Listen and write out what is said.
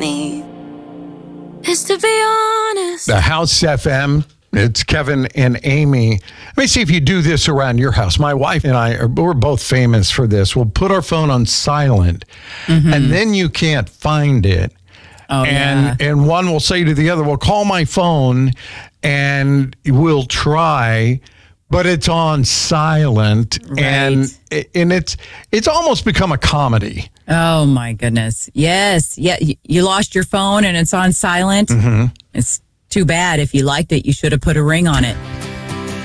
need is to be honest. The House FM. It's Kevin and Amy. Let me see if you do this around your house. My wife and I, we're both famous for this. We'll put our phone on silent, and then you can't find it. Oh, And one will say to the other, well, call my phone, and we'll try, but it's on silent. Right. And it's almost become a comedy. Oh, my goodness. Yes. Yeah. You lost your phone and it's on silent. It's too bad. If you liked it, you should have put a ring on it.